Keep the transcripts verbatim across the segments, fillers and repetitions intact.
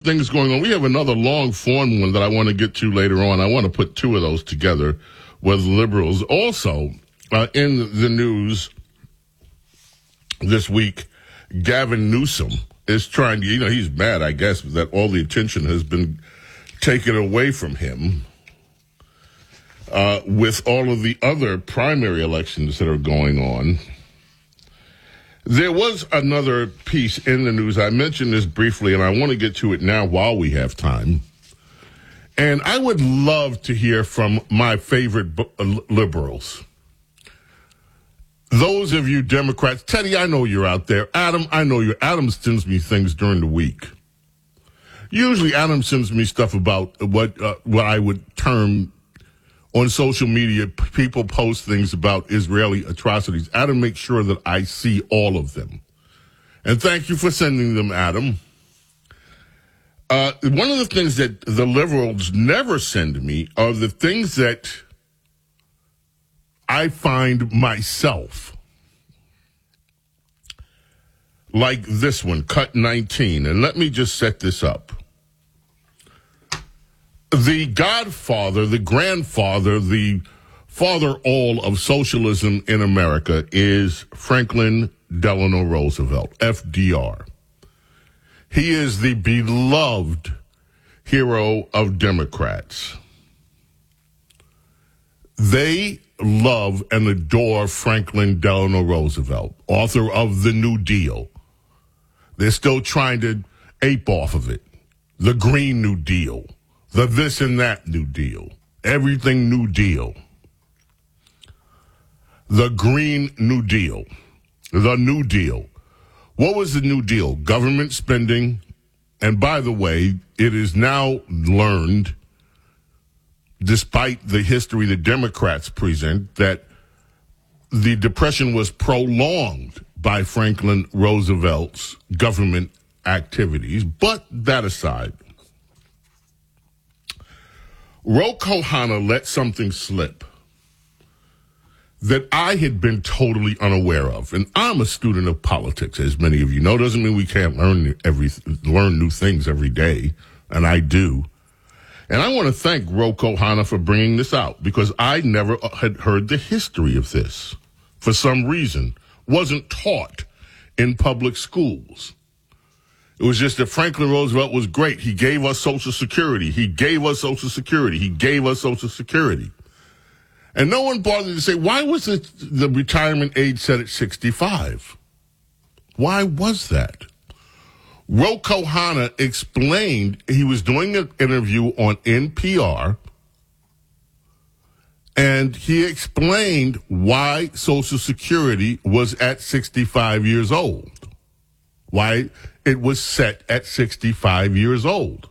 things going on. We have another long form one that I want to get to later on. I want to put two of those together with liberals. Also, uh, in the news this week, Gavin Newsom is trying to, you know, he's mad, I guess, that all the attention has been taken away from him uh, with all of the other primary elections that are going on. There was another piece in the news. I mentioned this briefly, and I want to get to it now while we have time. And I would love to hear from my favorite b- liberals. Those of you Democrats, Teddy, I know you're out there. Adam, I know you. Adam sends me things during the week. Usually Adam sends me stuff about what uh, what I would term on social media, p- people post things about Israeli atrocities. Adam makes sure that I see all of them. And thank you for sending them, Adam. Uh, one of the things that the liberals never send me are the things that I find myself. Like this one, cut nineteen. And let me just set this up. The godfather, the grandfather, the father all of socialism in America is Franklin Delano Roosevelt, F D R. He is the beloved hero of Democrats. They love and adore Franklin Delano Roosevelt, author of the New Deal. They're still trying to ape off of it. The Green New Deal, the this and that New Deal, everything New Deal. The Green New Deal, the New Deal. What was the New Deal? Government spending. And by the way, it is now learned, despite the history the Democrats present, that the Depression was prolonged by Franklin Roosevelt's government activities. But that aside, Ro Khanna let something slip that I had been totally unaware of. And I'm a student of politics, as many of you know. Doesn't mean we can't learn every learn new things every day, and I do. And I want to thank Ro Khanna for bringing this out, because I never had heard the history of this. For some reason, wasn't taught in public schools. It was just that Franklin Roosevelt was great. He gave us Social Security. He gave us Social Security. He gave us Social Security. And no one bothered to say, why was it the retirement age set at sixty-five? Why was that? Ro Khanna explained, he was doing an interview on N P R, and he explained why Social Security was at sixty-five years old, why it was set at sixty-five years old.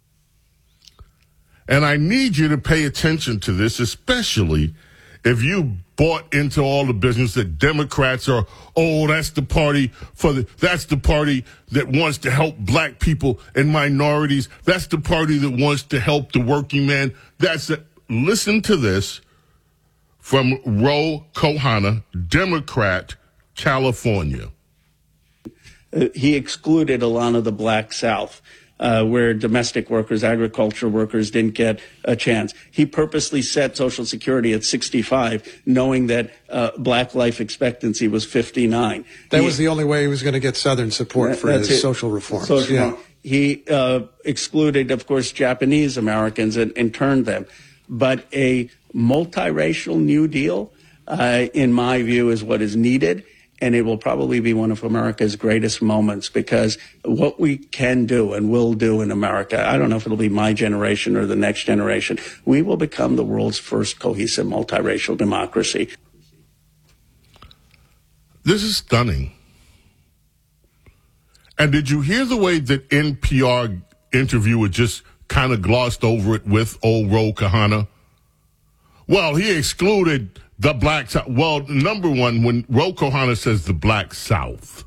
And I need you to pay attention to this, especially if you bought into all the business that Democrats are, oh, that's the party for the, that's the party that wants to help black people and minorities. That's the party that wants to help the working man. That's it. Listen to this from Ro Khanna, Democrat, California. Uh, he excluded a lot of the black South. Uh, where domestic workers, agriculture workers didn't get a chance. He purposely set Social Security at sixty-five, knowing that uh, black life expectancy was fifty-nine. That he, was the only way he was going to get Southern support for his it. social reforms. Social yeah. reform. He uh, excluded, of course, Japanese Americans and, and turned them. But a multiracial New Deal, uh, in my view, is what is needed. And it will probably be one of America's greatest moments, because what we can do and will do in America, I don't know if it'll be my generation or the next generation, we will become the world's first cohesive multiracial democracy. This is stunning. And did you hear the way that N P R interviewer just kind of glossed over it with old Ro Khanna? Well, he excluded the black South. Well, number one, when Ro Khanna says the black South,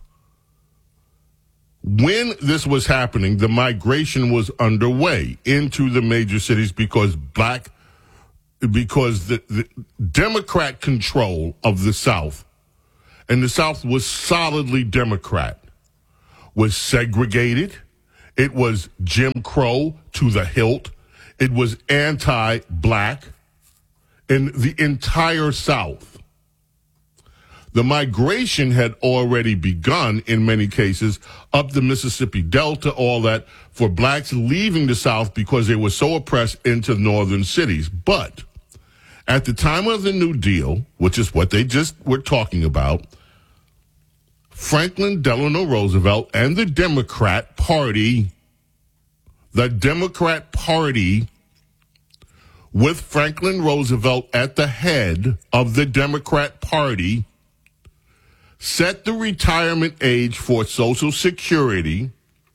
when this was happening, the migration was underway into the major cities because black, because the, the Democrat control of the South, and the South was solidly Democrat, was segregated. It was Jim Crow to the hilt. It was anti-black in the entire South. The migration had already begun in many cases up the Mississippi Delta, all that, for blacks leaving the South because they were so oppressed into northern cities. But at the time of the New Deal, which is what they just were talking about, Franklin Delano Roosevelt and the Democrat Party, the Democrat Party with Franklin Roosevelt at the head of the Democrat Party, set the retirement age for Social Security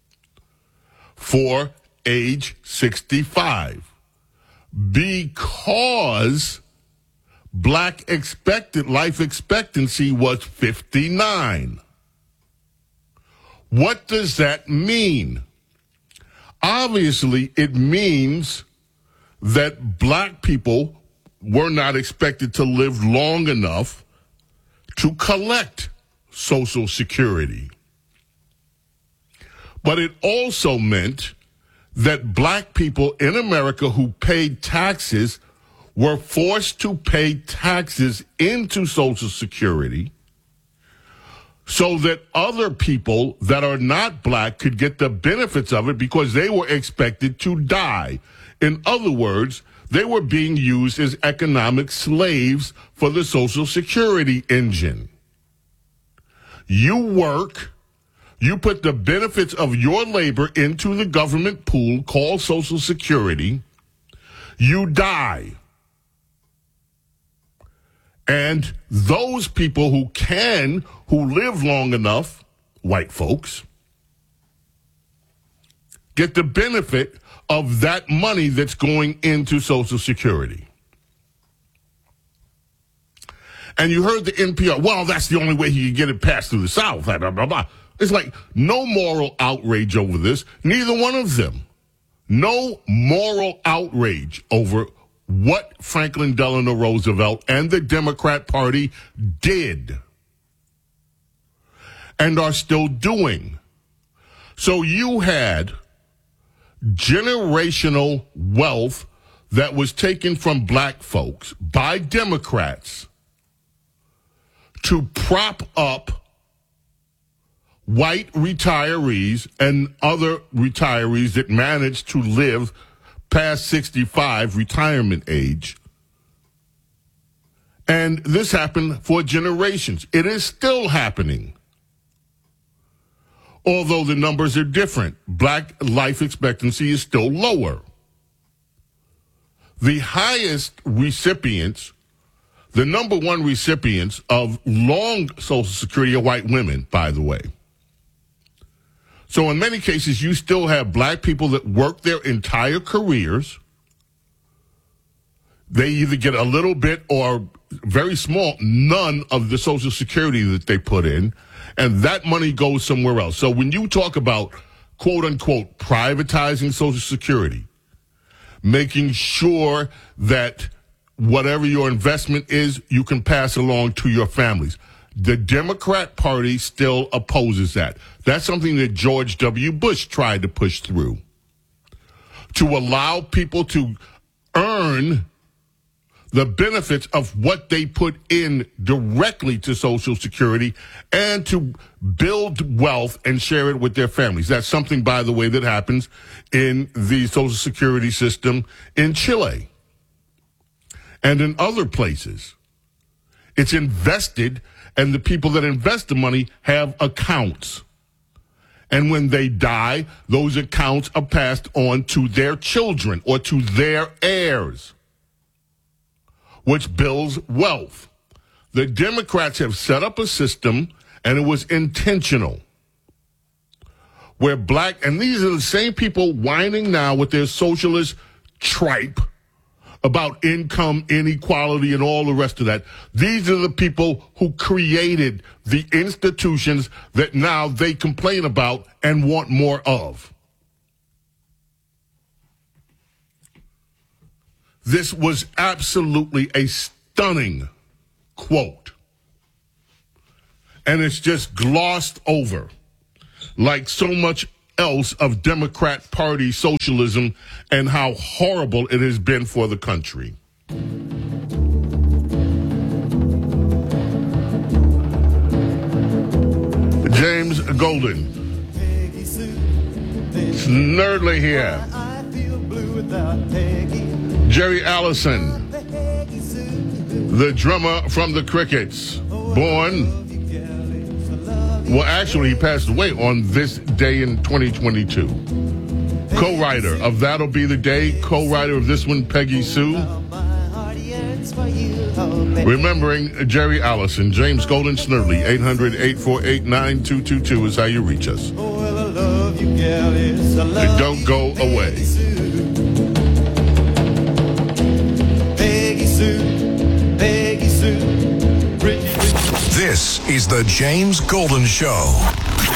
for age sixty-five because black expected life expectancy was fifty-nine. What does that mean? Obviously, it means that black people were not expected to live long enough to collect Social Security. But it also meant that black people in America who paid taxes were forced to pay taxes into Social Security so that other people that are not black could get the benefits of it because they were expected to die. In other words, they were being used as economic slaves for the Social Security engine. You work, you put the benefits of your labor into the government pool called Social Security, you die. And those people who can, who live long enough, white folks, get the benefit of that money that's going into Social Security. And you heard the N P R, well, that's the only way he could get it passed through the South, blah, blah, blah, blah. It's like no moral outrage over this, neither one of them. No moral outrage over what Franklin Delano Roosevelt and the Democrat Party did and are still doing. So you had generational wealth that was taken from black folks by Democrats to prop up white retirees and other retirees that managed to live past sixty-five retirement age. And this happened for generations. It is still happening. Although the numbers are different, black life expectancy is still lower. The highest recipients, the number one recipients of long Social Security are white women, by the way. So in many cases, you still have black people that work their entire careers. They either get a little bit or very small, none of the Social Security that they put in, and that money goes somewhere else. So when you talk about, quote unquote, privatizing Social Security, making sure that whatever your investment is, you can pass along to your families. The Democrat Party still opposes that. That's something that George W. Bush tried to push through, to allow people to earn the benefits of what they put in directly to Social Security and to build wealth and share it with their families. That's something, by the way, that happens in the Social Security system in Chile and in other places. It's invested, and the people that invest the money have accounts. And when they die, those accounts are passed on to their children or to their heirs, which builds wealth. The Democrats have set up a system, and it was intentional, where black, and these are the same people whining now with their socialist tripe about income inequality and all the rest of that. These are the people who created the institutions that now they complain about and want more of. This was absolutely a stunning quote. And it's just glossed over like so much else of Democrat Party socialism and how horrible it has been for the country. James Golden. Snerdley here. Jerry Allison, the drummer from the Crickets, born, well, actually, he passed away on this day in twenty twenty-two. Co-writer of That'll Be the Day, co-writer of this one, Peggy Sue. Remembering Jerry Allison, James Golden Snerdley, eight hundred, eight four eight, nine two two two is how you reach us. And don't go away. This is the James Golden Show.